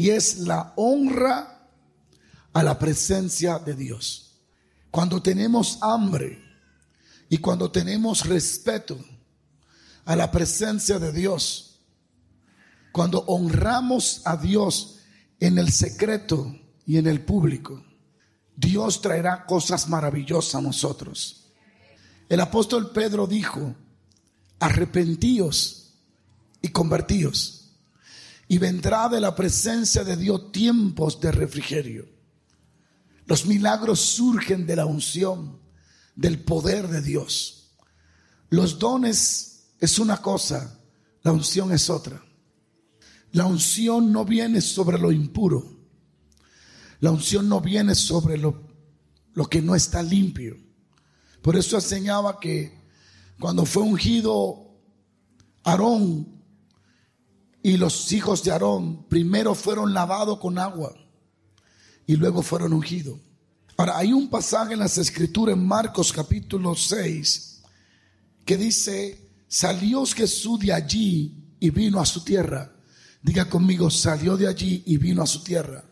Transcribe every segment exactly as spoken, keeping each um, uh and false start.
y es la honra a la presencia de Dios. Cuando tenemos hambre y cuando tenemos respeto a la presencia de Dios, cuando honramos a Dios en el secreto y en el público, Dios traerá cosas maravillosas a nosotros. El apóstol Pedro dijo: arrepentíos y convertíos, y vendrá de la presencia de Dios tiempos de refrigerio. Los milagros surgen de la unción, del poder de Dios. Los dones es una cosa, la unción es otra. La unción no viene sobre lo impuro. La unción no viene sobre lo, lo que no está limpio. Por eso enseñaba que cuando fue ungido Aarón y los hijos de Aarón, primero fueron lavados con agua y luego fueron ungidos. Ahora, hay un pasaje en las Escrituras, en Marcos capítulo seis, que dice: salió Jesús de allí y vino a su tierra. Diga conmigo: salió de allí y vino a su tierra.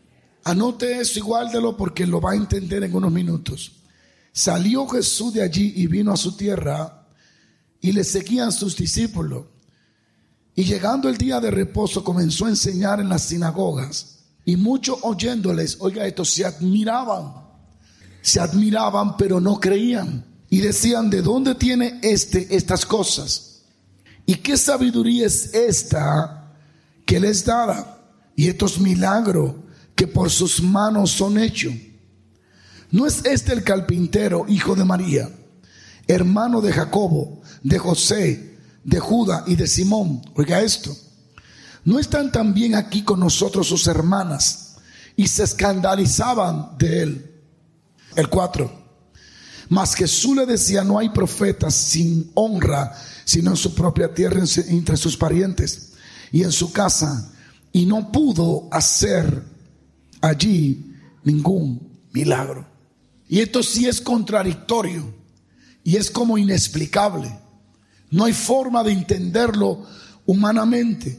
Anote eso y guárdelo porque lo va a entender en unos minutos. Salió Jesús de allí y vino a su tierra, y le seguían sus discípulos. Y llegando el día de reposo, comenzó a enseñar en las sinagogas. Y muchos oyéndoles, oiga esto, se admiraban. Se admiraban, pero no creían. Y decían: ¿de dónde tiene este estas cosas? ¿Y qué sabiduría es esta que les dada? Y estos milagros que por sus manos son hechos. ¿No es este el carpintero, hijo de María, hermano de Jacobo, de José, de Judá y de Simón? Oiga esto. ¿No están también aquí con nosotros sus hermanas? Y se escandalizaban de él. El cuatro. Mas Jesús le decía: no hay profeta sin honra, sino en su propia tierra, entre sus parientes y en su casa. Y no pudo hacer allí ningún milagro. Y esto sí es contradictorio y es como inexplicable. No hay forma de entenderlo humanamente.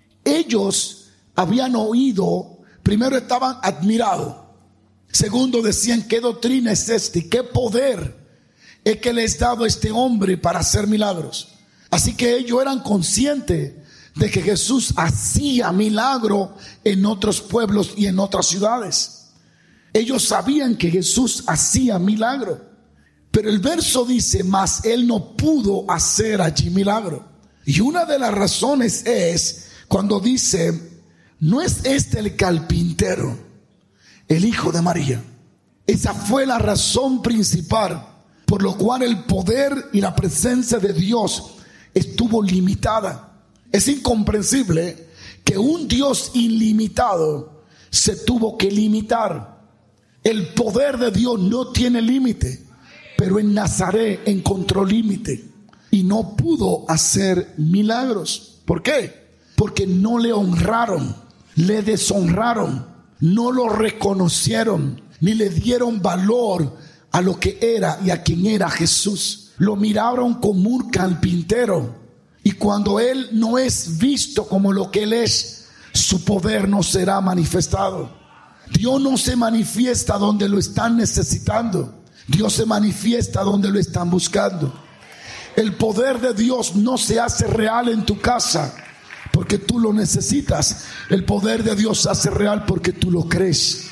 Ellos habían oído, primero estaban admirados. Segundo, decían: ¿qué doctrina es esta? ¿Y qué poder es que le es dado a este hombre para hacer milagros? Así que ellos eran conscientes de que Jesús hacía milagros en otros pueblos y en otras ciudades. Ellos sabían que Jesús hacía milagros. Pero el verso dice: mas él no pudo hacer allí milagro. Y una de las razones es cuando dice: ¿no es este el carpintero, el hijo de María? Esa fue la razón principal por lo cual el poder y la presencia de Dios estuvo limitada. Es incomprensible que un Dios ilimitado se tuvo que limitar. El poder de Dios no tiene límite, pero en Nazaret encontró límite y no pudo hacer milagros. ¿Por qué? Porque no le honraron, le deshonraron, no lo reconocieron, ni le dieron valor a lo que era y a quien era Jesús. Lo miraron como un carpintero, y cuando Él no es visto como lo que Él es, su poder no será manifestado. Dios no se manifiesta donde lo están necesitando. Dios se manifiesta donde lo están buscando. El poder de Dios no se hace real en tu casa porque tú lo necesitas. El poder de Dios se hace real porque tú lo crees.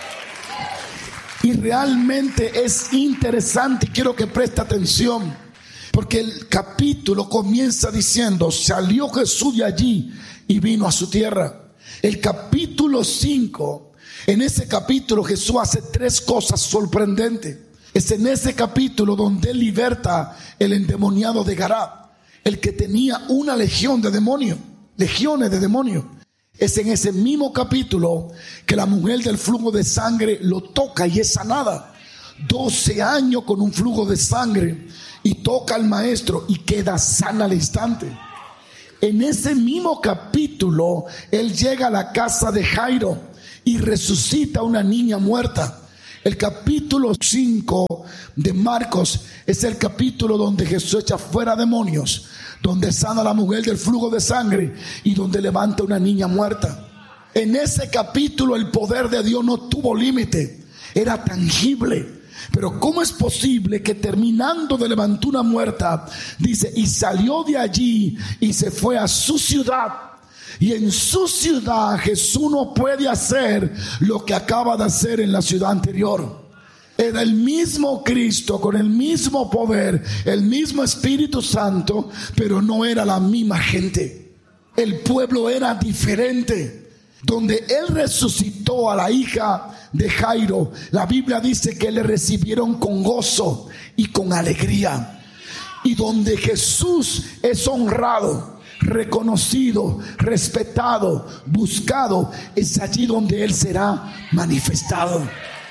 Y realmente es interesante, y quiero que preste atención, porque el capítulo comienza diciendo: salió Jesús de allí y vino a su tierra. El capítulo cinco, en ese capítulo Jesús hace tres cosas sorprendentes. Es en ese capítulo donde Él liberta el endemoniado de Gadara, el que tenía una legión de demonios, legiones de demonios. Es en ese mismo capítulo que la mujer del flujo de sangre lo toca y es sanada. doce años con un flujo de sangre, y toca al maestro y queda sana al instante. En ese mismo capítulo Él llega a la casa de Jairo y resucita a una niña muerta. El capítulo cinco de Marcos es el capítulo donde Jesús echa fuera demonios, donde sana a la mujer del flujo de sangre y donde levanta a una niña muerta. En ese capítulo el poder de Dios no tuvo límite, era tangible. Pero ¿cómo es posible que terminando de levantar una muerta, dice, y salió de allí y se fue a su ciudad? Y en su ciudad Jesús no puede hacer lo que acaba de hacer en la ciudad anterior. Era el mismo Cristo con el mismo poder, el mismo Espíritu Santo, pero no era la misma gente. El pueblo era diferente. Donde Él resucitó a la hija de Jairo, la Biblia dice que le recibieron con gozo y con alegría. Y donde Jesús es honrado, reconocido, respetado, buscado, es allí donde Él será manifestado.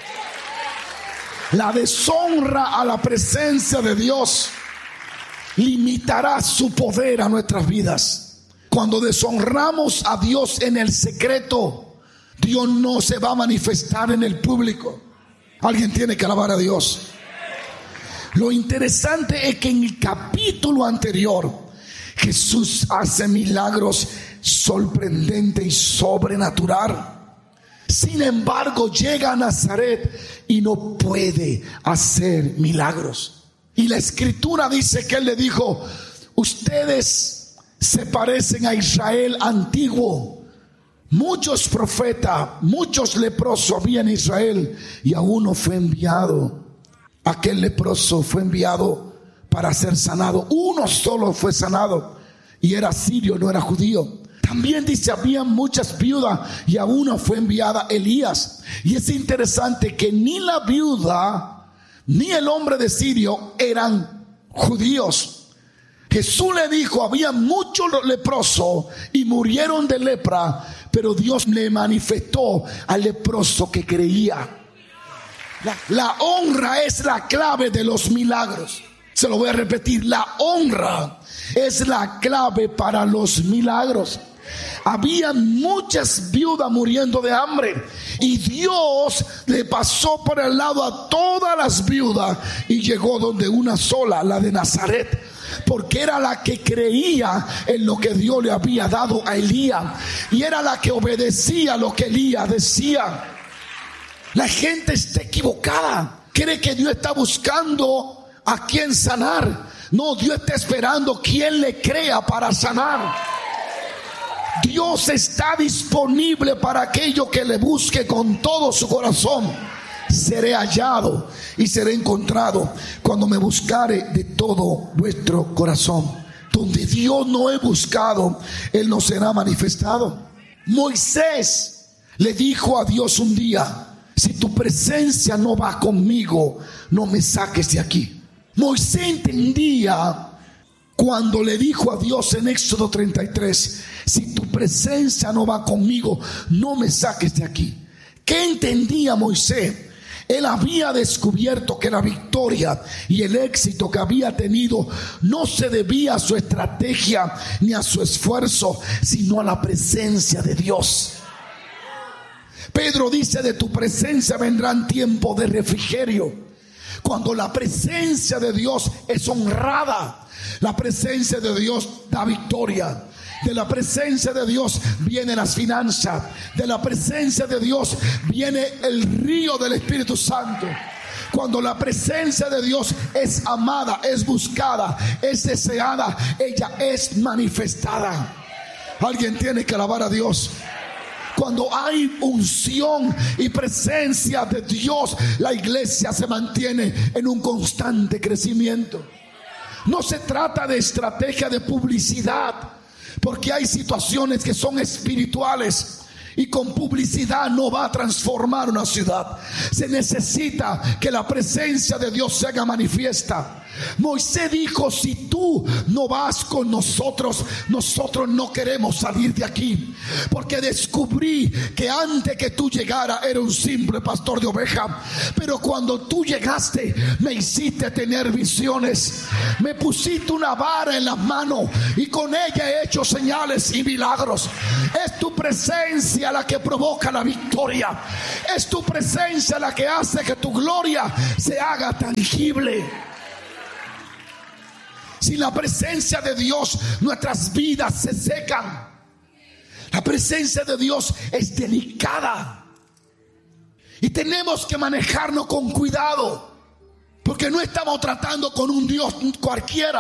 La deshonra a la presencia de Dios limitará su poder a nuestras vidas. Cuando deshonramos a Dios en el secreto, Dios no se va a manifestar en el público. Alguien tiene que alabar a Dios. Lo interesante es que en el capítulo anterior Jesús hace milagros sorprendentes y sobrenatural. Sin embargo, llega a Nazaret y no puede hacer milagros. Y la Escritura dice que Él le dijo: ustedes se parecen a Israel antiguo. Muchos profetas, muchos leprosos había en Israel, y a uno fue enviado. Aquel leproso fue enviado para ser sanado. Uno solo fue sanado, y era sirio, no era judío. También dice, había muchas viudas, y a una fue enviada Elías. Y es interesante que ni la viuda ni el hombre de Sirio eran judíos. Jesús le dijo, había muchos leprosos y murieron de lepra, pero Dios le manifestó al leproso que creía. La, la honra es la clave de los milagros. Se lo voy a repetir, la honra es la clave para los milagros. Había muchas viudas muriendo de hambre, y Dios le pasó por el lado a todas las viudas y llegó donde una sola, la de Nazaret, porque era la que creía en lo que Dios le había dado a Elías, y era la que obedecía lo que Elías decía. La gente está equivocada, cree que Dios está buscando a quien sanar. No, Dios está esperando quien le crea para sanar. Dios está disponible para aquello que le busque con todo su corazón. Seré hallado y seré encontrado cuando me buscare de todo vuestro corazón. Donde Dios no he buscado, Él no será manifestado. Moisés le dijo a Dios un día: si tu presencia no va conmigo, no me saques de aquí. Moisés entendía cuando le dijo a Dios en Éxodo treinta y tres: si tu presencia no va conmigo, no me saques de aquí. ¿Qué entendía Moisés? Él había descubierto que la victoria y el éxito que había tenido no se debía a su estrategia ni a su esfuerzo, sino a la presencia de Dios. Pedro dice: de tu presencia vendrán tiempos de refrigerio. Cuando la presencia de Dios es honrada, la presencia de Dios da victoria. De la presencia de Dios vienen las finanzas. De la presencia de Dios viene el río del Espíritu Santo. Cuando la presencia de Dios es amada, es buscada, es deseada, ella es manifestada. Alguien tiene que alabar a Dios. Cuando hay unción y presencia de Dios, la iglesia se mantiene en un constante crecimiento. No se trata de estrategia de publicidad, porque hay situaciones que son espirituales y con publicidad no va a transformar una ciudad. Se necesita que la presencia de Dios se haga manifiesta. Moisés dijo: si tú no vas con nosotros, nosotros no queremos salir de aquí, porque descubrí que antes que tú llegaras era un simple pastor de ovejas, pero cuando tú llegaste me hiciste tener visiones, me pusiste una vara en las manos y con ella he hecho señales y milagros. Es tu presencia la que provoca la victoria, es tu presencia la que hace que tu gloria se haga tangible. Sin la presencia de Dios, nuestras vidas se secan. La presencia de Dios es delicada y tenemos que manejarnos con cuidado, porque no estamos tratando con un Dios cualquiera.